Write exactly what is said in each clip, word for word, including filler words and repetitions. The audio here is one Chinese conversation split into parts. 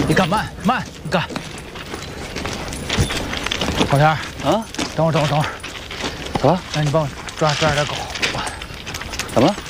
你干慢慢，你干。黄天，啊，等会儿等会儿等会儿， 怎么？ 来，你帮我抓抓点狗。 怎么了？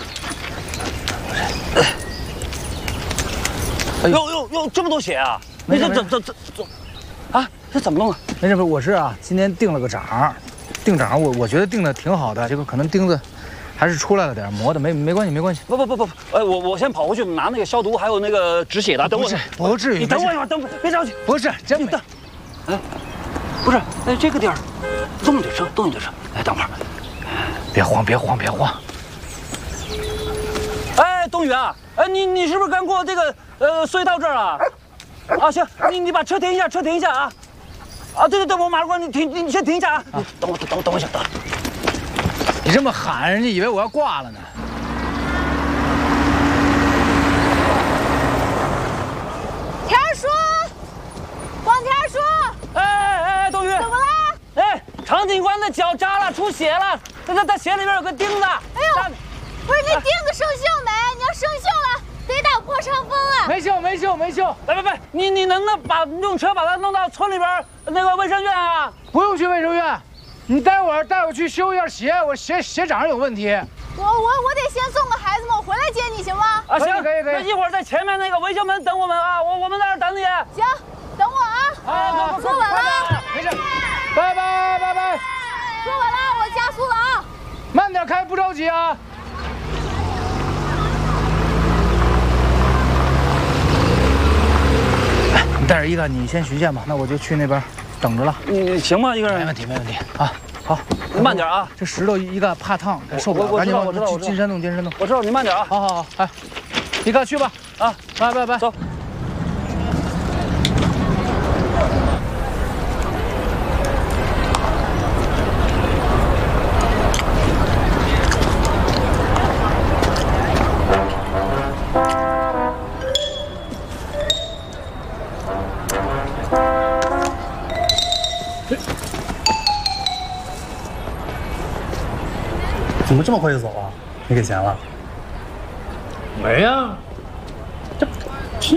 哎呦呦呦，这么多血啊！你这怎怎怎怎啊？这怎么弄啊？ 没事，不是，我是啊，今天定了个掌，定掌我我觉得定的挺好的，这个可能钉子还是出来了点，磨的没没关系没关系。 不不不不，哎，我我先跑回去拿那个消毒，还有那个止血的。等我， 不至于。 你等我一会儿，等别着急。 不是，真没。 哎，不是，哎，这个地儿动一点声，动一点声。哎，等会儿， 别慌，别慌，别慌。 哎，东宇啊，哎，你你是不是刚过这个呃隧道这儿啊？啊，行，你你把车停一下，车停一下啊。啊，对对对，我马上过，你停，你你先停一下啊。啊等我等我等我一下，等。 你这么喊，人家以为我要挂了呢。 田叔，黄田叔， 哎哎哎，东宇， 怎么了？ 哎，常警官的脚扎了，出血了，他他他鞋里边有个钉子。 哎呦，不是那钉子生锈没？你要生锈了，得打破伤风啊。 没锈，没锈，没锈。 来，别别，你你能不能把用车把它弄到村里边那个卫生院啊？ 不用去卫生院。你待会儿带我去修一下鞋，我鞋鞋掌有问题。 我我我得先送个孩子们，我回来接你行吗？ 啊，行， 可以可以。 那一会儿在前面那个维修门等我们啊，我我们在这儿等你。 行，等我啊。 好， 坐稳了。 没事。拜拜拜拜。 坐稳了，我加速了啊。 慢点开，不着急啊。哎，你带着一个，你先巡线吧，那我就去那边。等着了， 你行吗？一个人没问题，没问题啊。好， 慢点啊。 这石头一个怕烫，受不了。赶紧往进山洞，进山洞。 我知道，你慢点啊。 好好好，哎，一个去吧。啊，拜拜拜， 走。 怎么这么快就走啊？你给钱了？ 没呀。